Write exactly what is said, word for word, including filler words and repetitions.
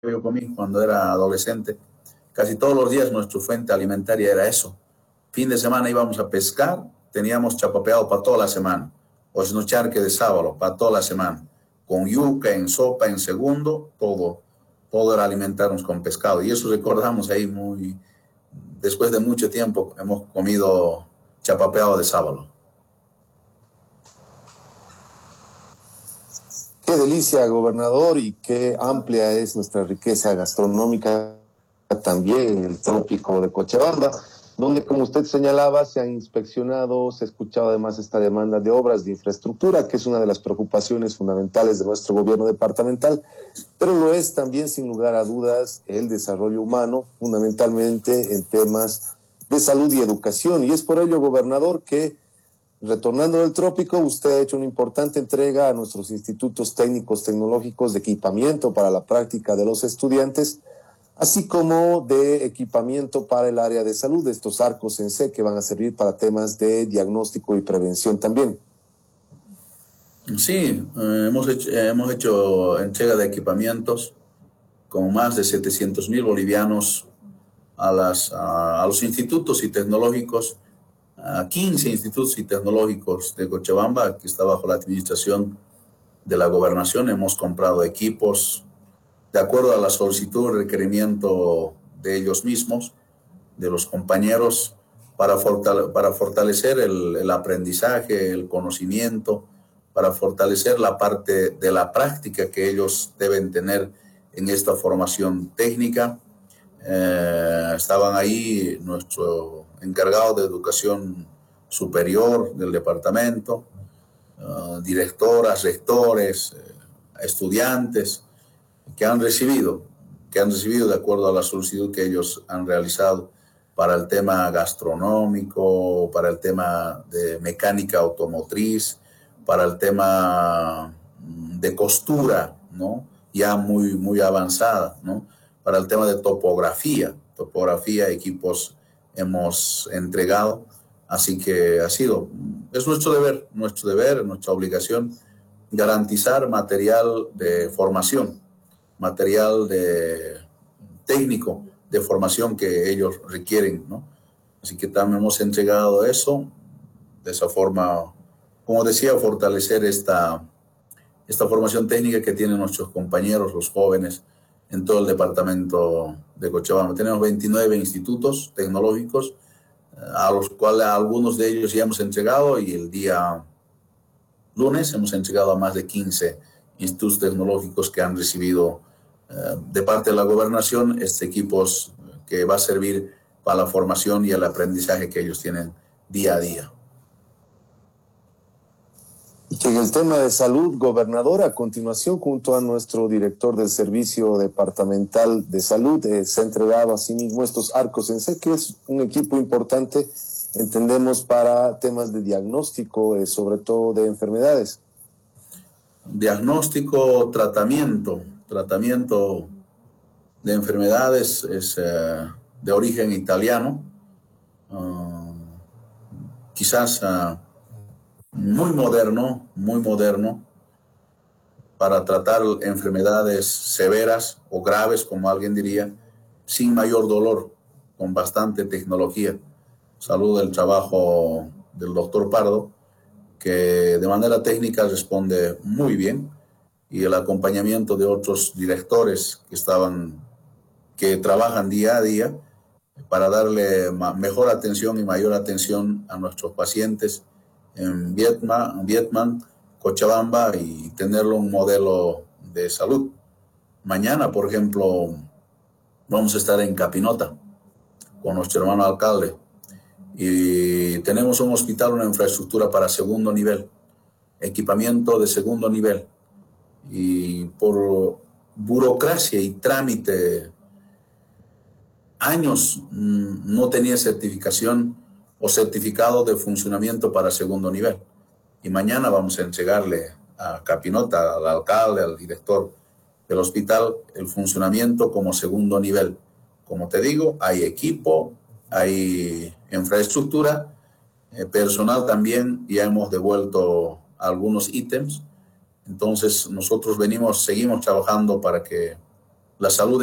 yo comí cuando era adolescente. Casi todos los días nuestra fuente alimentaria era eso. Fin de semana íbamos a pescar, teníamos chapapeado para toda la semana, o charque de sábado para toda la semana, con yuca, en sopa, en segundo, todo, todo era alimentarnos con pescado. Y eso recordamos ahí muy, después de mucho tiempo hemos comido chapapeado de sábado. Qué delicia, gobernador, y qué amplia es nuestra riqueza gastronómica también en el trópico de Cochabamba, donde, como usted señalaba, se han inspeccionado, se ha escuchado además esta demanda de obras de infraestructura, que es una de las preocupaciones fundamentales de nuestro gobierno departamental, pero lo es también, sin lugar a dudas, el desarrollo humano, fundamentalmente en temas de salud y educación. Y es por ello, gobernador, que retornando del trópico, usted ha hecho una importante entrega a nuestros institutos técnicos tecnológicos de equipamiento para la práctica de los estudiantes, así como de equipamiento para el área de salud, de estos arcos en C que van a servir para temas de diagnóstico y prevención también. Sí, eh, hemos, hecho, eh, hemos hecho entrega de equipamientos con más de setecientos mil bolivianos a, las, a, a los institutos y tecnológicos, a quince institutos y tecnológicos de Cochabamba, que está bajo la administración de la gobernación. Hemos comprado equipos de acuerdo a la solicitud, requerimiento de ellos mismos, de los compañeros, para, fortale para fortalecer el, el aprendizaje, el conocimiento, para fortalecer la parte de la práctica que ellos deben tener en esta formación técnica. Eh, estaban ahí nuestro encargado de educación superior del departamento, uh, directoras, rectores, eh, estudiantes, que han recibido, que han recibido de acuerdo a la solicitud que ellos han realizado para el tema gastronómico, para el tema de mecánica automotriz, para el tema de costura, ¿no? Ya muy, muy avanzada, ¿no? Para el tema de topografía, topografía, equipos hemos entregado, así que ha sido, es nuestro deber, nuestro deber, nuestra obligación, garantizar material de formación, material de, técnico de formación que ellos requieren, ¿no? Así que también hemos entregado eso, de esa forma, como decía, fortalecer esta, esta formación técnica que tienen nuestros compañeros, los jóvenes, en todo el departamento de Cochabamba. Tenemos veintinueve institutos tecnológicos, a los cuales a algunos de ellos ya hemos entregado, y el día lunes hemos entregado a más de quince institutos tecnológicos que han recibido de parte de la gobernación este equipos que va a servir para la formación y el aprendizaje que ellos tienen día a día. Y que en el tema de salud, gobernador, a continuación, junto a nuestro director del Servicio Departamental de Salud, eh, se ha entregado asimismo estos arcos en C, que es un equipo importante, entendemos, para temas de diagnóstico, eh, sobre todo de enfermedades. Diagnóstico, tratamiento, tratamiento de enfermedades es eh, de origen italiano, uh, quizás uh, muy moderno, muy moderno, para tratar enfermedades severas o graves, como alguien diría, sin mayor dolor, con bastante tecnología. Saludo el trabajo del doctor Pardo, que de manera técnica responde muy bien, y el acompañamiento de otros directores que estaban, que trabajan día a día para darle mejor atención y mayor atención a nuestros pacientes en Vietnam, Vietnam, Cochabamba, y tenerlo un modelo de salud. Mañana, por ejemplo, vamos a estar en Capinota con nuestro hermano alcalde, y tenemos un hospital, una infraestructura para segundo nivel, equipamiento de segundo nivel, y por burocracia y trámite, años no tenía certificación o certificado de funcionamiento para segundo nivel. Y mañana vamos a entregarle a Capinota, al alcalde, al director del hospital, el funcionamiento como segundo nivel. Como te digo, hay equipo, hay infraestructura, eh, personal también, ya hemos devuelto algunos ítems. Entonces nosotros venimos, seguimos trabajando para que la salud